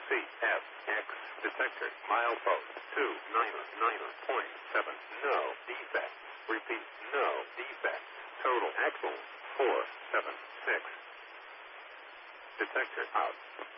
CFX detector. Milepost 299.7. No defects. Repeat, no defects. Total axle 476. Detector out.